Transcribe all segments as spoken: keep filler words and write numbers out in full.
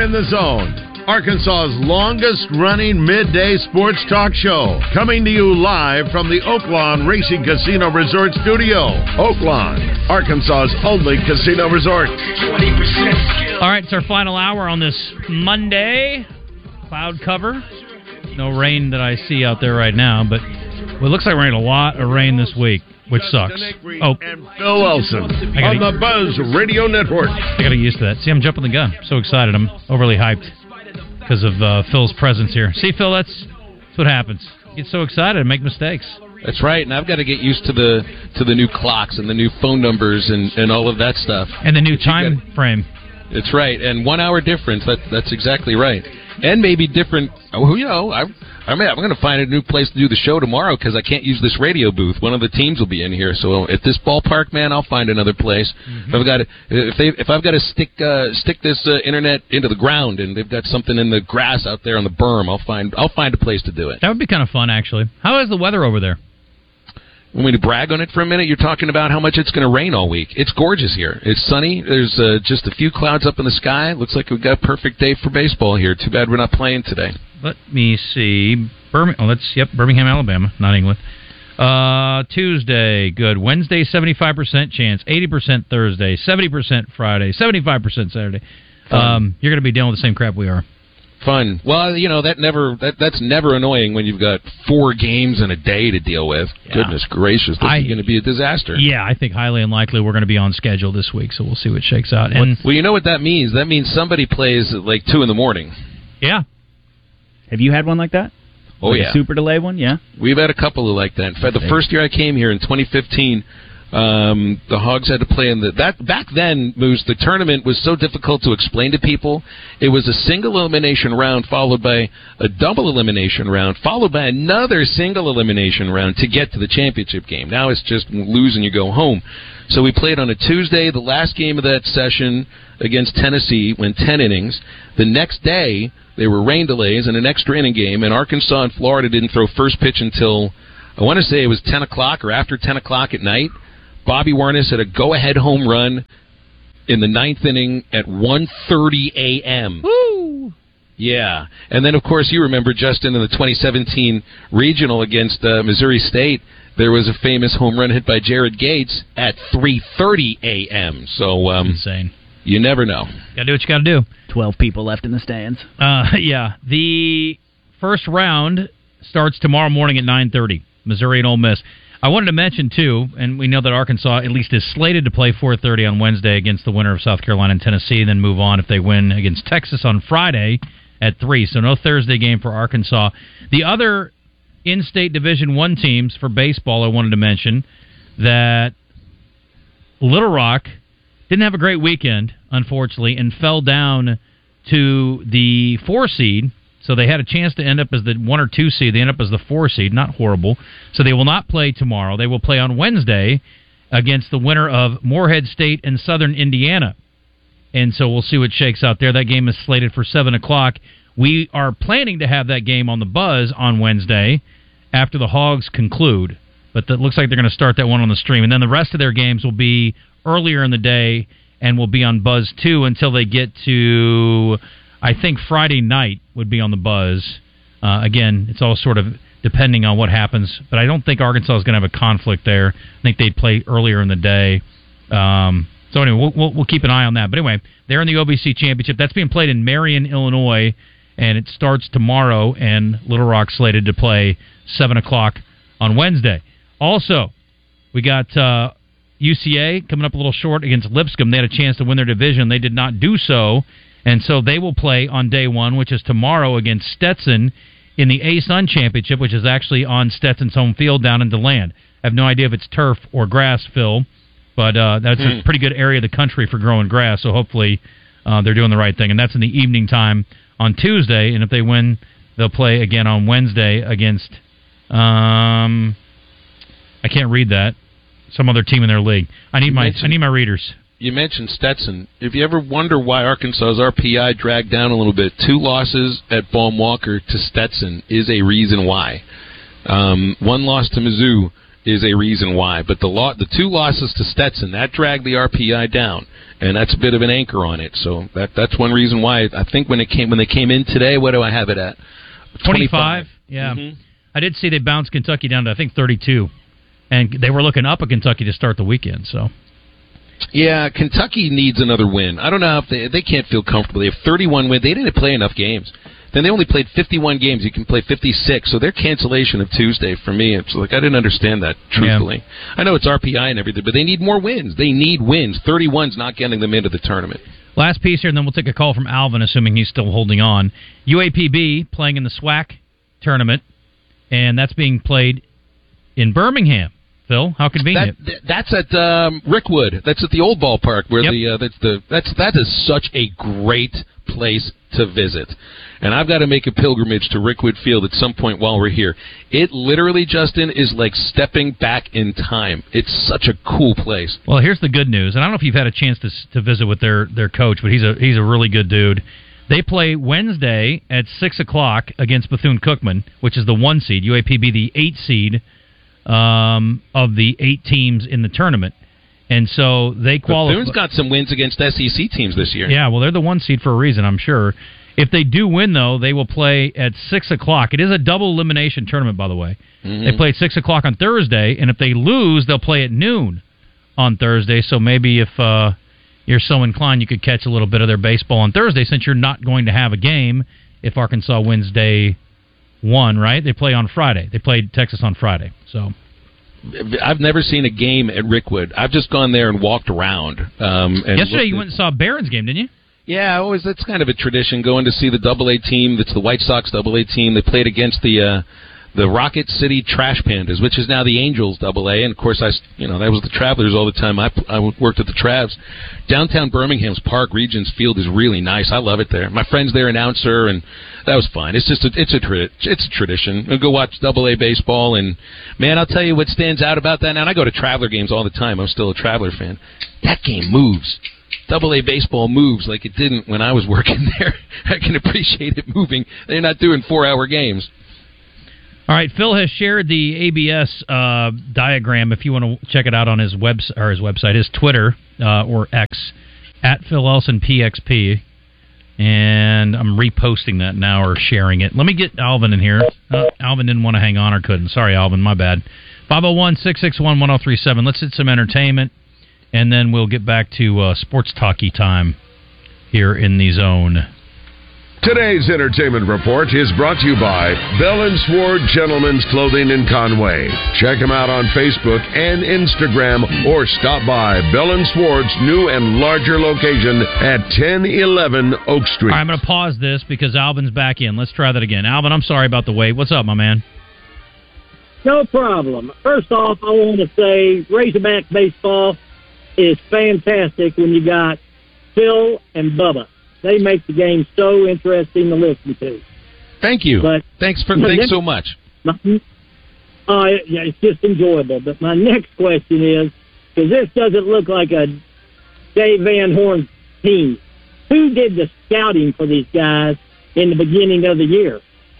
in the Zone, Arkansas's longest-running midday sports talk show, coming to you live from the Oaklawn Racing Casino Resort Studio. Oaklawn, Arkansas's only casino resort. All right, it's our final hour on this Monday. Cloud cover. No rain that I see out there right now, but well, it looks like we're getting a lot of rain this week, which sucks. Oh, and Phil Elson on the Buzz Radio Network. I got to get used to that. See, I'm jumping the gun. I'm so excited. I'm overly hyped because of uh, Phil's presence here. See, Phil, that's, that's what happens. You get so excited and make mistakes. That's right, and I've got to get used to the to the new clocks and the new phone numbers and, and all of that stuff. And the new time gotta, frame. That's right, and one hour difference. That, that's exactly right. And maybe different, you know, I, I mean, I'm going to find a new place to do the show tomorrow because I can't use this radio booth. One of the teams will be in here. So at this ballpark, man, I'll find another place. Mm-hmm. If I've got to, if they, if I've got to stick uh, stick this uh, internet into the ground and they've got something in the grass out there on the berm, I'll find I'll find a place to do it. That would be kind of fun, actually. How is the weather over there? Want me to brag on it for a minute? You're talking about how much it's going to rain all week. It's gorgeous here. It's sunny. There's uh, just a few clouds up in the sky. Looks like we've got a perfect day for baseball here. Too bad we're not playing today. Let me see. Birmingham. Oh, that's yep. Birmingham, Alabama, not England. Uh, Tuesday, good. Wednesday, seventy-five percent chance. eighty percent Thursday. seventy percent Friday. seventy-five percent Saturday. Um, you're going to be dealing with the same crap we are. Fun. Well, you know, that never that that's never annoying when you've got four games in a day to deal with. Yeah. Goodness gracious, this I, is going to be a disaster. Yeah, I think highly unlikely we're going to be on schedule this week, so we'll see what shakes out. And well, you know what that means? That means somebody plays at like two in the morning. Yeah. Have you had one like that? Oh, like yeah. A super delay one, yeah? We've had a couple of like that. In fact, the first year I came here in twenty fifteen, Um, the Hogs had to play in the that back then. Moose, the tournament was so difficult to explain to people. It was a single elimination round followed by a double elimination round followed by another single elimination round to get to the championship game. Now it's just lose and you go home. So we played on a Tuesday. The last game of that session against Tennessee went ten innings. The next day there were rain delays and an extra inning game, and Arkansas and Florida didn't throw first pitch until I want to say it was ten o'clock or after ten o'clock at night. Bobby Warnes had a go-ahead home run in the ninth inning at one thirty a.m. Woo! Yeah. And then, of course, you remember, Justin, in the twenty seventeen regional against uh, Missouri State, there was a famous home run hit by Jared Gates at three thirty a.m. So, um, insane. You never know. Got to do what you got to do. Twelve people left in the stands. Uh, yeah. The first round starts tomorrow morning at nine thirty. Missouri and Ole Miss. I wanted to mention, too, and we know that Arkansas at least is slated to play four thirty on Wednesday against the winner of South Carolina and Tennessee, then move on if they win against Texas on Friday at three. So no Thursday game for Arkansas. The other in-state Division I teams for baseball I wanted to mention that Little Rock didn't have a great weekend, unfortunately, and fell down to the four seed. So they had a chance to end up as the one or two seed. They end up as the four seed. Not horrible. So they will not play tomorrow. They will play on Wednesday against the winner of Morehead State and Southern Indiana. And so we'll see what shakes out there. That game is slated for seven o'clock. We are planning to have that game on the Buzz on Wednesday after the Hogs conclude. But it looks like they're going to start that one on the stream. And then the rest of their games will be earlier in the day and will be on Buzz two until they get to, I think, Friday night would be on the Buzz. Uh, again, it's all sort of depending on what happens. But I don't think Arkansas is going to have a conflict there. I think they'd play earlier in the day. Um, so anyway, we'll, we'll, we'll keep an eye on that. But anyway, they're in the O B C Championship. That's being played in Marion, Illinois, and it starts tomorrow, and Little Rock slated to play seven o'clock on Wednesday. Also, we got uh, U C A coming up a little short against Lipscomb. They had a chance to win their division. They did not do so, and so they will play on day one, which is tomorrow, against Stetson in the A-Sun Championship, which is actually on Stetson's home field down in DeLand. I have no idea if it's turf or grass, Phil, but uh, that's mm. a pretty good area of the country for growing grass, so hopefully uh, they're doing the right thing. And that's in the evening time on Tuesday, and if they win, they'll play again on Wednesday against... Um, I can't read that. Some other team in their league. I need my I need my readers. You mentioned Stetson. If you ever wonder why Arkansas's R P I dragged down a little bit, two losses at Baum Walker to Stetson is a reason why. Um, one loss to Mizzou is a reason why. But the lo- the two losses to Stetson, that dragged the R P I down. and that's a bit of an anchor on it. So that that's one reason why I think when it came when they came in today, what do I have it at? twenty-five. Yeah, mm-hmm. I did see they bounced Kentucky down to I think thirty-two, and they were looking up at Kentucky to start the weekend. So. Yeah, Kentucky needs another win. I don't know if they they can't feel comfortable. They have thirty-one wins. They didn't play enough games. Then they only played fifty-one games. You can play fifty-six. So their cancellation of Tuesday, for me, it's like I didn't understand that, truthfully. Yeah. I know it's R P I and everything, but they need more wins. They need wins. thirty-one's not getting them into the tournament. Last piece here, and then we'll take a call from Alvin, assuming he's still holding on. U A P B playing in the SWAC tournament, and that's being played in Birmingham. Phil, how convenient. That, that's at um, Rickwood. That's at the old ballpark where yep. the uh, that's the that's that is such a great place to visit. And I've got to make a pilgrimage to Rickwood Field at some point while we're here. It literally, Justin, is like stepping back in time. It's such a cool place. Well, here's the good news. And I don't know if you've had a chance to to visit with their, their coach, but he's a he's a really good dude. They play Wednesday at six o'clock against Bethune-Cookman, which is the one seed. U A P B, the eight seed. Um, of the eight teams in the tournament. And so they qualify. Bethune's got some wins against S E C teams this year. Yeah, well, they're the one seed for a reason, I'm sure. If they do win, though, they will play at six o'clock. It is a double elimination tournament, by the way. Mm-hmm. They play at six o'clock on Thursday, and if they lose, they'll play at noon on Thursday. So maybe if uh, you're so inclined, you could catch a little bit of their baseball on Thursday, since you're not going to have a game if Arkansas wins day one, right? They play on Friday. They played Texas on Friday. So I've never seen a game at Rickwood. I've just gone there and walked around. Um, and Yesterday you went and saw Barron's game, didn't you? Yeah, I always. That's kind of a tradition, going to see the Double A team. That's the White Sox Double A team. They played against the uh, the Rocket City Trash Pandas, which is now the Angels Double A. And of course, I you know that was the Travelers all the time. I I worked at the Travs. Downtown Birmingham's Park Regions Field is really nice. I love it there. My friend's their announcer, and that was fine. It's just a, it's a tra- it's a tradition. I'll go watch Double A baseball, and man, I'll tell you what stands out about that. Now, and I go to Traveler games all the time. I'm still a Traveler fan. That game moves. Double A baseball moves like it didn't when I was working there. I can appreciate it moving. They're not doing four-hour games. All right, Phil has shared the A B S uh, diagram. If you want to check it out on his web or his website, his Twitter uh, or X at Phil Elson P X P, and I'm reposting that now or sharing it. Let me get Alvin in here. Uh, Alvin didn't want to hang on or couldn't. Sorry, Alvin, my bad. five oh one, six six one, one oh three seven. Let's hit some entertainment, and then we'll get back to uh, sports talky time here in the zone. Today's entertainment report is brought to you by Bell and Sword Gentlemen's Clothing in Conway. Check them out on Facebook and Instagram, or stop by Bell and Sword's new and larger location at ten eleven Oak Street. All right, I'm going to pause this because Alvin's back in. Let's try that again. Alvin, I'm sorry about the wait. What's up, my man? No problem. First off, I want to say Razorback baseball is fantastic when you got Phil and Bubba. They make the game so interesting to listen to. Thank you. But thanks for thanks next, so much. My, uh, yeah, it's just enjoyable. But my next question is, because this doesn't look like a Dave Van Horn team, who did the scouting for these guys in the beginning of the year?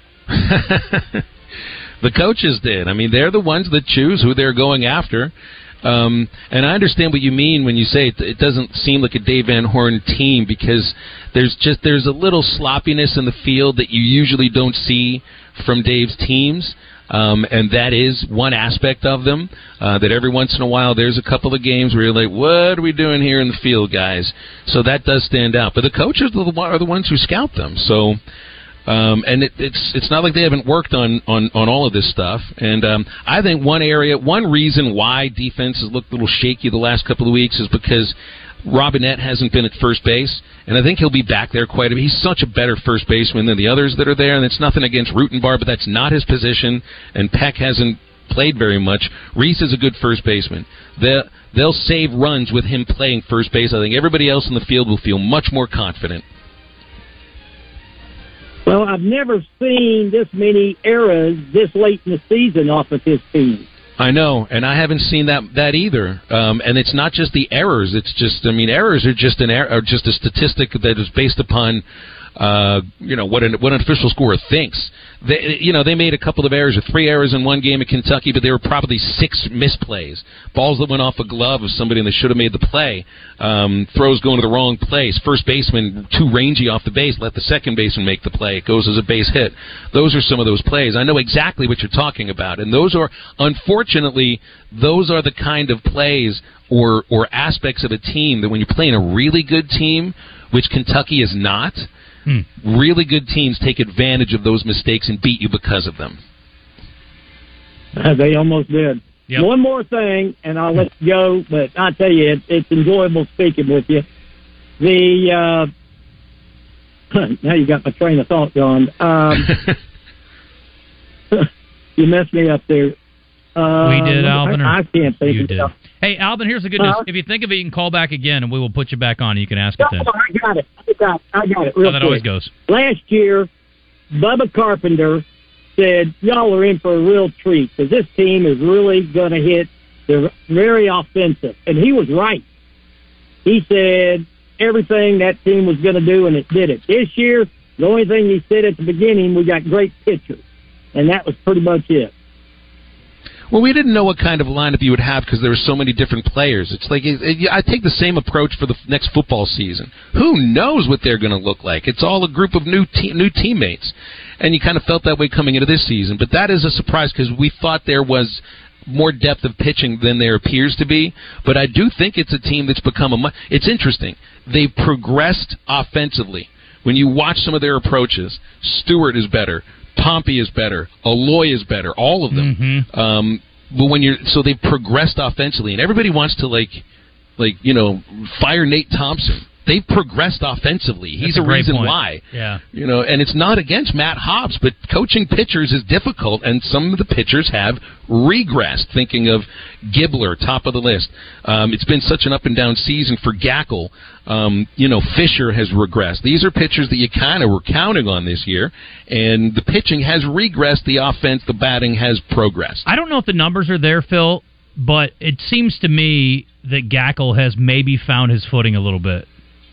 The coaches did. I mean, they're the ones that choose who they're going after. Um, and I understand what you mean when you say it, it doesn't seem like a Dave Van Horn team, because there's just there's a little sloppiness in the field that you usually don't see from Dave's teams, um, and that is one aspect of them. Uh, that every once in a while there's a couple of games where you're like, what are we doing here in the field, guys? So that does stand out. But the coaches are the, are the ones who scout them. So. Um, and it, it's it's not like they haven't worked on, on, on all of this stuff. And um, I think one area, one reason why defense has looked a little shaky the last couple of weeks is because Robinette hasn't been at first base, and I think he'll be back there quite a bit. He's such a better first baseman than the others that are there, and it's nothing against Rutenbar, but that's not his position, and Peck hasn't played very much. Reese is a good first baseman. They'll, they'll save runs with him playing first base. I think everybody else in the field will feel much more confident. Well, I've never seen this many errors this late in the season off of his team. I know, and I haven't seen that that either. Um, and it's not just the errors; it's just, I mean, errors are just an er- are just a statistic that is based upon uh, you know, what an, what an official scorer thinks. They, you know, they made a couple of errors, or three errors in one game at Kentucky, but they were probably six misplays. Balls that went off a glove of somebody and they should have made the play. Um, throws going to the wrong place. First baseman too rangy off the base, let the second baseman make the play. It goes as a base hit. Those are some of those plays. I know exactly what you're talking about, and those are, unfortunately, those are the kind of plays or or aspects of a team that when you're playing a really good team, which Kentucky is not, hmm. really good teams take advantage of those mistakes and beat you because of them. Uh, they almost did. Yep. One more thing, and I'll let you go, but I'll tell you, it, it's enjoyable speaking with you. The uh, now you got my train of thought gone. Um, you messed me up there. Uh, we did, Alvin. I, I can't think you of did. it. Hey, Alvin, here's the good news. Uh, if you think of it, you can call back again, and we will put you back on, and you can ask it then. No, I got it. I got it. I got it. Real How that quick. always goes. Last year, Bubba Carpenter said, y'all are in for a real treat because this team is really going to hit. They're very offensive. And he was right. He said everything that team was going to do, and it did it. This year, the only thing he said at the beginning, we got great pitchers. And that was pretty much it. Well, we didn't know what kind of lineup you would have because there were so many different players. It's like it, it, I take the same approach for the next football season. Who knows what they're going to look like? It's all a group of new te- new teammates, and you kind of felt that way coming into this season. But that is a surprise because we thought there was more depth of pitching than there appears to be. But I do think it's a team that's become a. Mu- it's interesting. They've progressed offensively. When you watch some of their approaches, Stewart is better. Pompey is better. Aloy is better. All of them. Mm-hmm. Um, but when you're so they've progressed offensively, and everybody wants to like, like you know, fire Nate Thompson. They've progressed offensively. He's That's a, a reason point. why. Yeah. You know, and it's not against Matt Hobbs, but coaching pitchers is difficult, and some of the pitchers have regressed. Thinking of Gibbler, top of the list. Um, it's been such an up and down season for Gackle. Um, you know, Fisher has regressed. These are pitchers that you kind of were counting on this year, and the pitching has regressed. The offense, the batting has progressed. I don't know if the numbers are there, Phil, but it seems to me that Gackle has maybe found his footing a little bit.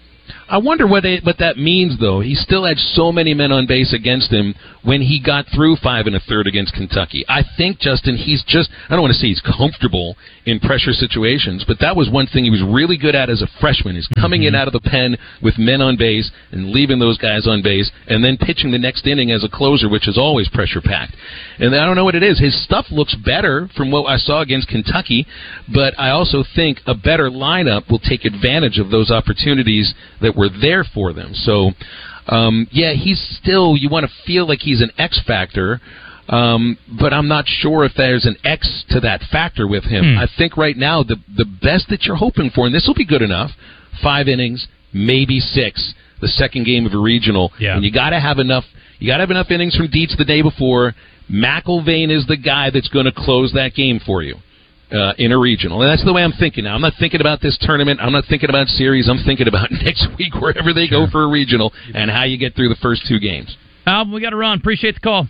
I wonder what it, what that means, though. He still had so many men on base against him when he got through five and a third against Kentucky. I think, Justin, he's just, I don't want to say he's comfortable in pressure situations, but that was one thing he was really good at as a freshman, is coming mm-hmm. in out of the pen with men on base and leaving those guys on base and then pitching the next inning as a closer, which is always pressure-packed. And I don't know what it is. His stuff looks better from what I saw against Kentucky, but I also think a better lineup will take advantage of those opportunities that were there for them. So, um, yeah, he's still, you want to feel like he's an X factor, um, but I'm not sure if there's an X to that factor with him. Hmm. I think right now the the best that you're hoping for, and this will be good enough, five innings, maybe six, the second game of a regional, yeah. and you got to have enough. You got to have enough innings from Dietz the day before. McIlvain is the guy that's going to close that game for you. Uh, in a regional. And that's the way I'm thinking now. I'm not thinking about this tournament. I'm not thinking about series. I'm thinking about next week, wherever they sure. go for a regional, and how you get through the first two games. Alvin, we got to run. Appreciate the call.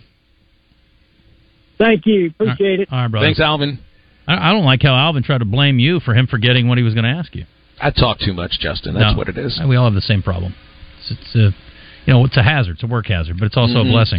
Thank you. Appreciate All right. it. All right, brother. Thanks, Alvin. I don't like how Alvin tried to blame you for him forgetting what he was going to ask you. I talk too much, Justin. That's no, what it is. We all have the same problem. It's, it's a, you know, it's a hazard. It's a work hazard, but it's also mm-hmm. a blessing.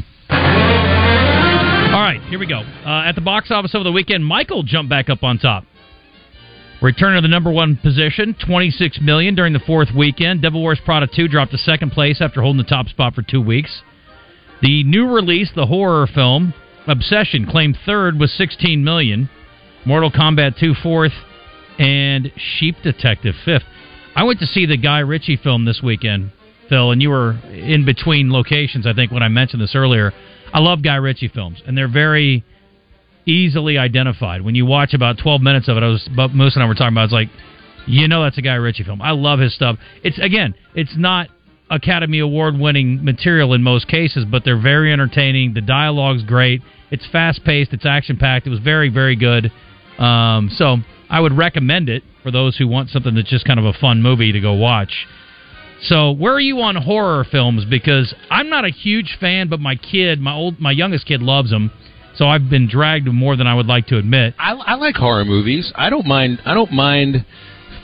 All right, here we go. Uh, at the box office over the weekend, Michael jumped back up on top. Return to the number one position, twenty-six million dollars during the fourth weekend. Devil Wears Prada two dropped to second place after holding the top spot for two weeks. The new release, the horror film, Obsession, claimed third with sixteen million dollars. Mortal Kombat two fourth, and Sheep Detective fifth. I went to see the Guy Ritchie film this weekend, Phil, and you were in between locations, I think, when I mentioned this earlier. I love Guy Ritchie films, and they're very easily identified. When you watch about twelve minutes of it, I was, Moose and I were talking about, it's like, you know that's a Guy Ritchie film. I love his stuff. It's, again, it's not Academy Award-winning material in most cases, but they're very entertaining. The dialogue's great. It's fast-paced. It's action-packed. It was very, very good. Um, so I would recommend it for those who want something that's just kind of a fun movie to go watch. So where are you on horror films? Because I'm not a huge fan, but my kid, my old, my youngest kid loves them. So I've been dragged more than I would like to admit. I, I like horror movies. I don't mind. I don't mind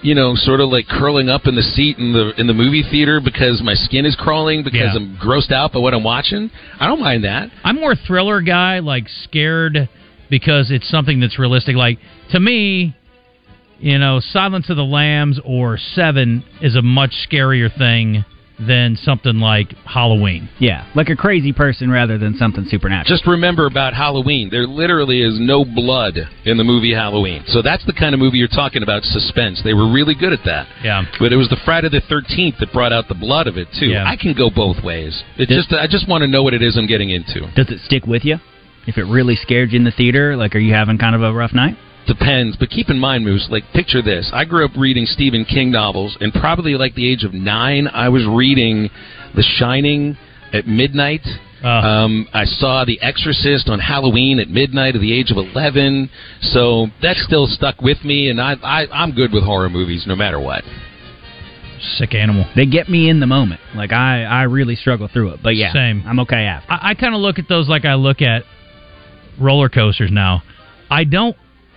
you know, sort of like curling up in the seat in the in the movie theater because my skin is crawling because Yeah. I'm grossed out by what I'm watching. I don't mind that. I'm more thriller guy, like scared because it's something that's realistic. Like, to me, you know, Silence of the Lambs or Seven is a much scarier thing than something like Halloween. Yeah, like a crazy person rather than something supernatural. Just remember about Halloween. There literally is no blood in the movie Halloween. So that's the kind of movie you're talking about, suspense. They were really good at that. Yeah. But it was the Friday the thirteenth that brought out the blood of it, too. Yeah. I can go both ways. It Does- just I just want to know what it is I'm getting into. Does it stick with you? If it really scared you in the theater, like, are you having kind of a rough night? Depends, but keep in mind, Moose, like, picture this. I grew up reading Stephen King novels, and probably like the age of nine, I was reading The Shining at midnight. Uh. Um, I saw The Exorcist on Halloween at midnight at the age of eleven, so that still stuck with me, and I, I, I'm good with horror movies no matter what. Sick animal. They get me in the moment. Like, I, I really struggle through it. But yeah, Same. I'm okay after. I, I kind of look at those like I look at roller coasters now. I don't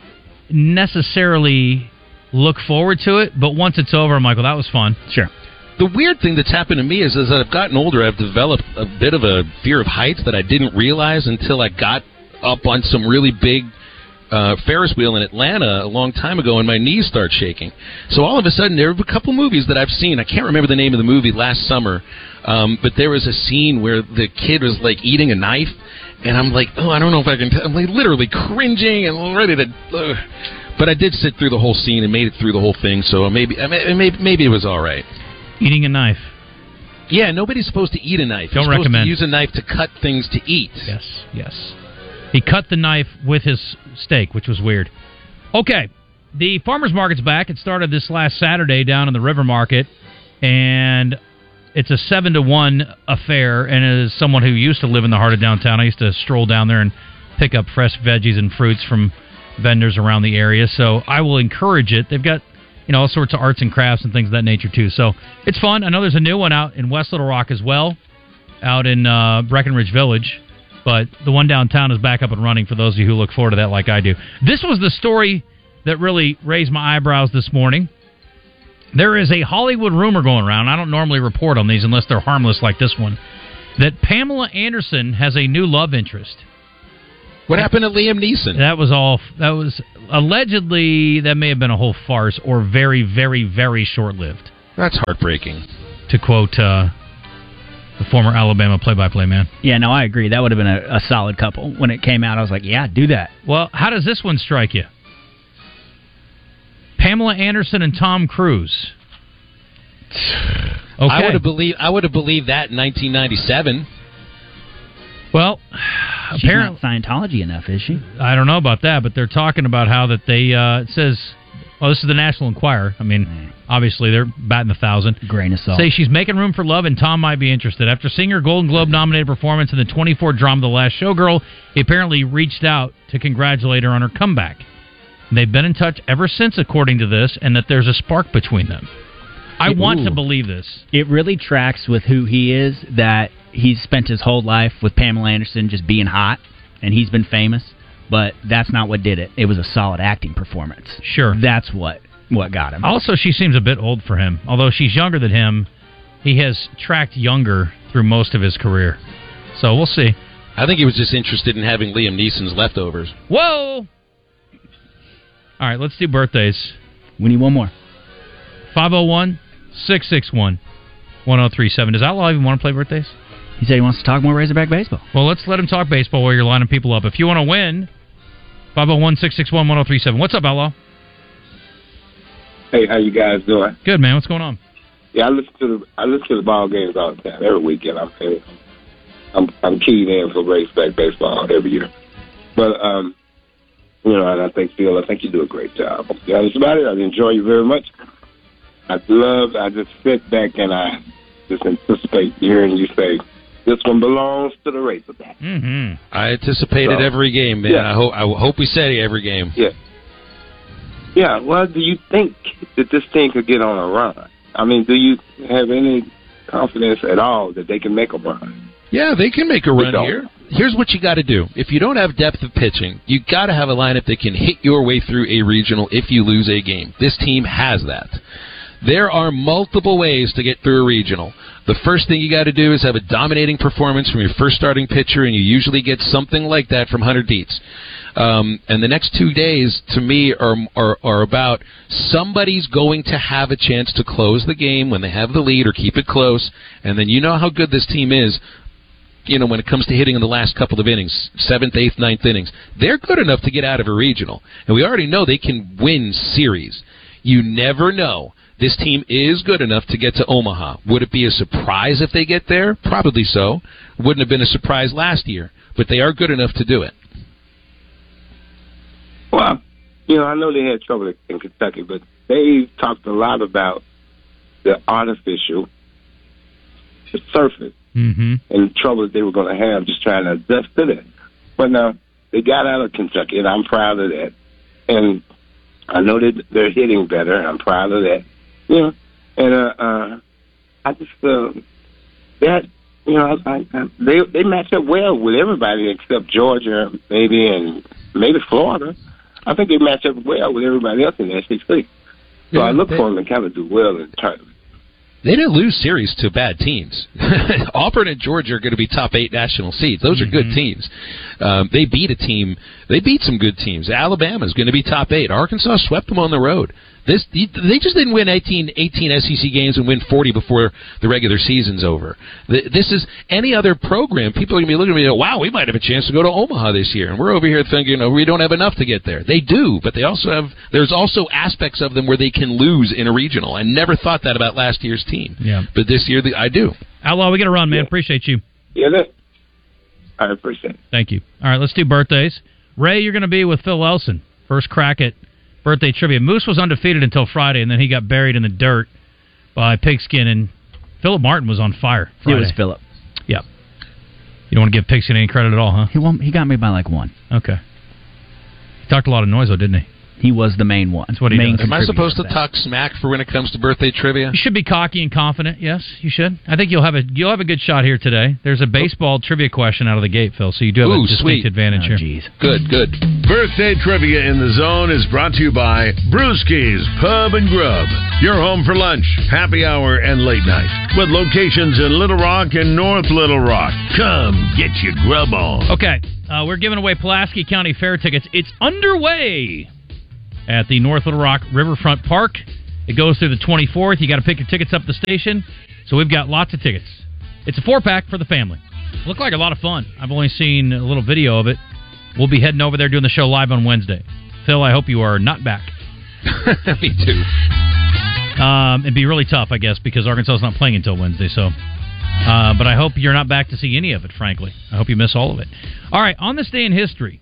necessarily look forward to it, but once it's over, I'm like, well, that was fun. Sure. The weird thing that's happened to me is, is that I've gotten older, I've developed a bit of a fear of heights that I didn't realize until I got up on some really big uh, Ferris wheel in Atlanta a long time ago, and my knees start shaking. So all of a sudden, there are a couple movies that I've seen. I can't remember the name of the movie last summer, um, but there was a scene where the kid was like eating a knife, and I'm like, oh, I don't know if I can. T-. I'm like literally cringing and ready to. Uh, but I did sit through the whole scene and made it through the whole thing, so maybe maybe maybe it was all right. Eating a knife. Yeah, nobody's supposed to eat a knife. Don't You're supposed recommend. to use a knife to cut things to eat. Yes, yes. He cut the knife with his steak, which was weird. Okay, the farmer's market's back. It started this last Saturday down in the River Market, and it's a seven to one affair. And as someone who used to live in the heart of downtown, I used to stroll down there and pick up fresh veggies and fruits from vendors around the area. So I will encourage it. They've got, you know, all sorts of arts and crafts and things of that nature too. So it's fun. I know there's a new one out in West Little Rock as well, out in uh, Breckenridge Village. But the one downtown is back up and running for those of you who look forward to that like I do. This was the story that really raised my eyebrows this morning. There is a Hollywood rumor going around. I don't normally report on these unless they're harmless like this one. That Pamela Anderson has a new love interest. What happened to Liam Neeson? That was all. That was allegedly, that may have been a whole farce or very, very, very short-lived. That's heartbreaking. To quote uh, the former Alabama play-by-play man. Yeah, no, I agree. That would have been a, a solid couple. When it came out, I was like, yeah, do that. Well, how does this one strike you? Pamela Anderson and Tom Cruise. Okay. I would have believed. I would have believed that in nineteen ninety-seven. Well, She's apparently, not Scientology enough, is she? I don't know about that, but they're talking about how that they. Uh, it says, well, this is the National Enquirer. I mean, obviously they're batting a thousand. Grain of salt. Say she's making room for love, and Tom might be interested. After seeing her Golden Globe nominated performance in the twenty-four drama The Last Showgirl, he apparently reached out to congratulate her on her comeback. They've been in touch ever since, according to this, and that there's a spark between them. I Ooh. want to believe this. It really tracks with who he is, that he's spent his whole life with Pamela Anderson just being hot, and he's been famous, but that's not what did it. It was a solid acting performance. Sure. That's what, what got him. Also, she seems a bit old for him. Although she's younger than him, he has tracked younger through most of his career. So we'll see. I think he was just interested in having Liam Neeson's leftovers. Whoa! All right, let's do birthdays. We need one more. five oh one, six six one, one oh three seven. Does Outlaw even want to play birthdays? He said he wants to talk more Razorback baseball. Well, let's let him talk baseball while you're lining people up. If you want to win, five oh one, six six one, one oh three seven. What's up, Outlaw? Hey, how you guys doing? Good, man. What's going on? Yeah, I listen to the I listen to the ball games all the time. Every weekend, I'm I'm I'm keyed in for Razorback baseball every year. But um, you know, and I think Phil, I think you do a great job. To be honest about it, I enjoy you very much. I love. I just sit back and I just anticipate hearing you say, "This one belongs to the Razorback." Mm-hmm. I anticipated So, every game, man. yeah. I hope I hope we said it every game. Yeah. Yeah. Well, do you think that this team could get on a run? I mean, do you have any confidence at all that they can make a run? Yeah, they can make a We run don't. here. here's what you got to do. If you don't have depth of pitching, you got to have a lineup that can hit your way through a regional if you lose a game. This team has that. There are multiple ways to get through a regional. The first thing you got to do is have a dominating performance from your first starting pitcher, and you usually get something like that from Hunter Dietz. Um, and the next two days, to me, are, are are about somebody's going to have a chance to close the game when they have the lead or keep it close, and then you know how good this team is. You know, when it comes to hitting in the last couple of innings, seventh, eighth, ninth innings, they're good enough to get out of a regional. And we already know they can win series. You never know. This team is good enough to get to Omaha. Would it be a surprise if they get there? Probably so. Wouldn't have been a surprise last year. But they are good enough to do it. Well, you know, I know they had trouble in Kentucky, but they talked a lot about the artificial surface mm-hmm. and the trouble that they were going to have just trying to adjust to that. But now they got out of Kentucky, and I'm proud of that. And I know that they're hitting better, and I'm proud of that. You know, and uh, uh, I just uh, that you know, I, I, they they match up well with everybody except Georgia, maybe, and maybe Florida. I think they match up well with everybody else in the S E C. So yeah, I look they, for them to kind of do well in the tournament. They didn't lose series to bad teams. Auburn and Georgia are going to be top eight national seeds. Those are mm-hmm. good teams. Um, they beat a team. They beat some good teams. Alabama is going to be top eight. Arkansas swept them on the road. This they just didn't win eighteen, eighteen S E C games and win forty before the regular season's over. This is any other program. People are going to be looking at me, wow, we might have a chance to go to Omaha this year, and we're over here thinking, oh, we don't have enough to get there. They do, but they also have. There's also aspects of them where they can lose in a regional. I never thought that about last year's team. Yeah, but this year I do. Outlaw, we got to run, man. Yeah. Appreciate you. Yeah, that, I appreciate it. Thank you. All right, let's do birthdays. Ray, you're going to be with Phil Elson. First crack at birthday trivia. Moose was undefeated until Friday, and then he got buried in the dirt by Pigskin, and Philip Martin was on fire Friday. It was Philip. Yep. You don't want to give Pigskin any credit at all, huh? He won, he got me by like one. Okay. He talked a lot of noise, though, didn't he? He was the main one. That's what he main does. Am I supposed to talk smack for when it comes to birthday trivia? You should be cocky and confident. Yes, you should. I think you'll have a you'll have a good shot here today. There's a baseball trivia question out of the gate, Phil, so you do have Ooh, a distinct sweet. advantage Oh, here. geez. Good, good. Birthday Trivia in the Zone is brought to you by Brewski's Pub and Grub. Your home for lunch, happy hour, and late night. With locations in Little Rock and North Little Rock. Come get your grub on. Okay, uh, we're giving away Pulaski County Fair tickets. It's underway at the North Little Rock Riverfront Park. It goes through the twenty-fourth. You got to pick your tickets up at the station. So we've got lots of tickets. It's a four-pack for the family. Looked like a lot of fun. I've only seen a little video of it. We'll be heading over there doing the show live on Wednesday. Phil, I hope you are not back. Me too. Um, it'd be really tough, I guess, because Arkansas is not playing until Wednesday. So, uh, but I hope you're not back to see any of it, frankly. I hope you miss all of it. All right, on this day in history,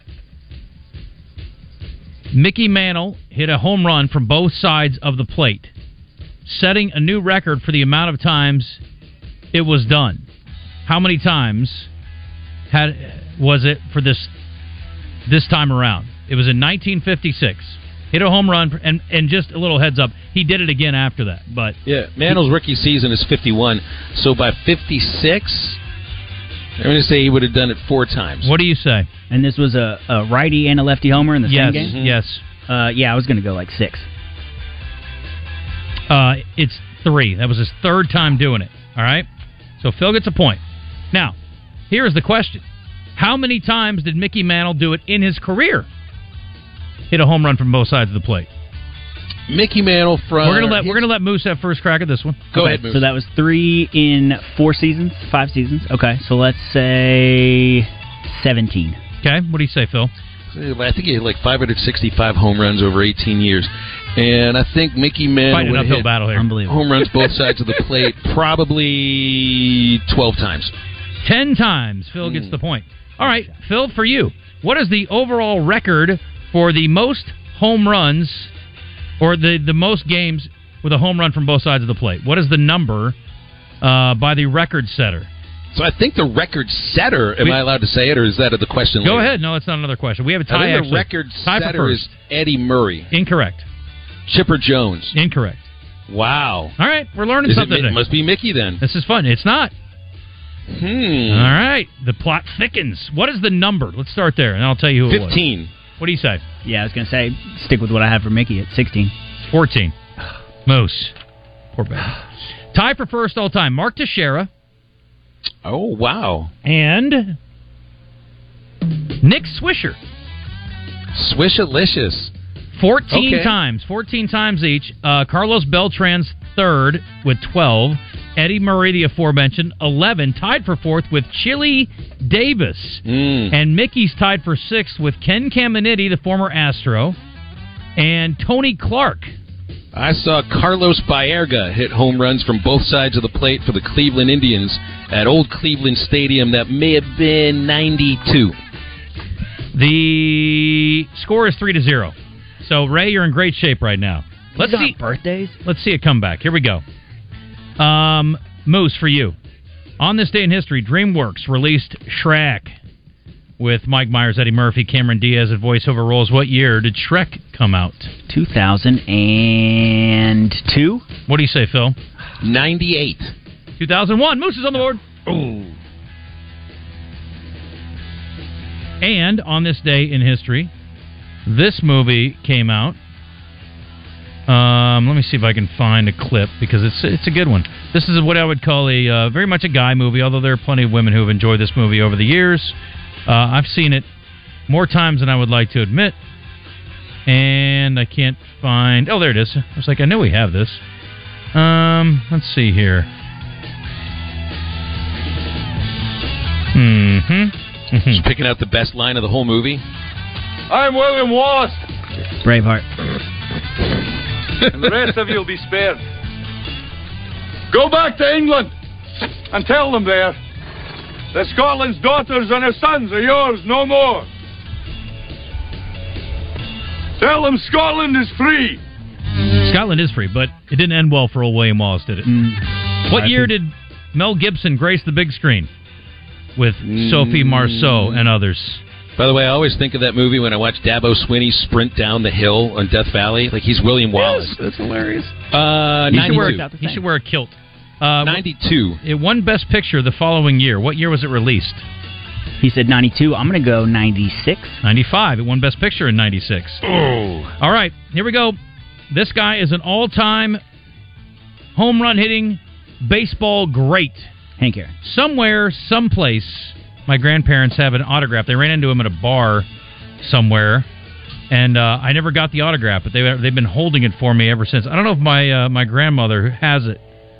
Mickey Mantle hit a home run from both sides of the plate, setting a new record for the amount of times it was done. How many times had was it for this this time around? It was in nineteen fifty-six. Hit a home run, and and just a little heads up, he did it again after that. But yeah, Mantle's rookie season is fifty-one, so by fifty-six, I'm going to say he would have done it four times. What do you say? And this was a, a righty and a lefty homer in the yes, same game? Mm-hmm. Yes. Uh, yeah, I was going to go like six. Uh, it's three. That was his third time doing it. All right? So Phil gets a point. Now, here's the question. How many times did Mickey Mantle do it in his career? Hit a home run from both sides of the plate. Mickey Mantle from... We're gonna let we're gonna let Moose have first crack at this one. Go okay, ahead, Moose. So that was three in four seasons, five seasons. Okay, so let's say seventeen. Okay, what do you say, Phil? I think he had like five hundred sixty-five home runs over eighteen years. And I think Mickey Mantle Fighting would an have uphill hit battle here. Unbelievable. home runs both sides of the plate probably twelve times. Ten times. Phil gets the point. All right, Phil, for you, what is the overall record for the most home runs or the, the most games with a home run from both sides of the plate? What is the number uh, by the record setter? So I think the record setter, am We, I allowed to say it, or is that the question Go later? ahead. No, it's not another question. We have a I tie, think actually. the record tie for setter first. is Eddie Murray. Incorrect. Chipper Jones. Incorrect. Wow. All right, we're learning Is something it, today. it must be Mickey then. This is fun. It's not. Hmm. All right. The plot thickens. What is the number? Let's start there, and I'll tell you who it was. fifteen. What do you say? Yeah, I was going to say, stick with what I have for Mickey at sixteen. fourteen. Moose. Poor baby. Tie for first all time, Mark Teixeira. Oh, wow. And Nick Swisher. Swishalicious. fourteen Okay. times. fourteen times each. Uh, Carlos Beltran's third with twelve. Eddie Murray, the aforementioned, eleven. Tied for fourth with Chili Davis. Mm. And Mickey's tied for sixth with Ken Caminiti, the former Astro. And Tony Clark. I saw Carlos Baerga hit home runs from both sides of the plate for the Cleveland Indians at Old Cleveland Stadium. That may have been ninety-two. The score is three to zero. So, Ray, you're in great shape right now. Let's These see aren't birthdays. Let's see a comeback. Here we go. Um, Moose, for you. On this day in history, DreamWorks released Shrek with Mike Myers, Eddie Murphy, Cameron Diaz at voiceover roles. What year did Shrek come out? two thousand two. What do you say, Phil? ninety-eight. two thousand one. Moose is on the board. Oh. And on this day in history, this movie came out. Um, let me see if I can find a clip because it's it's a good one. This is what I would call a uh, very much a guy movie, although there are plenty of women who have enjoyed this movie over the years. Uh, I've seen it more times than I would like to admit, and I can't find. Oh, there it is. I was like, I know we have this. Um, let's see here. Mm-hmm. Just picking out the best line of the whole movie. I'm William Wallace. Braveheart. And the rest of you will be spared. Go back to England and tell them there that Scotland's daughters and her sons are yours no more. Tell them Scotland is free. Scotland is free, but it didn't end well for old William Wallace, did it? Mm. What year did Mel Gibson grace the big screen with Sophie Marceau and others? By the way, I always think of that movie when I watch Dabo Swinney sprint down the hill on Death Valley. Like he's William Wallace. Yes, that's hilarious. Uh, He should, wear, ninety-two. he should wear a kilt. Uh, ninety-two. It won Best Picture the following year. What year was it released? He said ninety-two. I'm going to go ninety-six. ninety-five. It won Best Picture in ninety-six. Oh. All right, here we go. This guy is an all-time home run hitting baseball great. Hank Aaron. Somewhere, someplace, my grandparents have an autograph. They ran into him at a bar somewhere, and uh, I never got the autograph, but they, they've been holding it for me ever since. I don't know if my uh, my grandmother has it.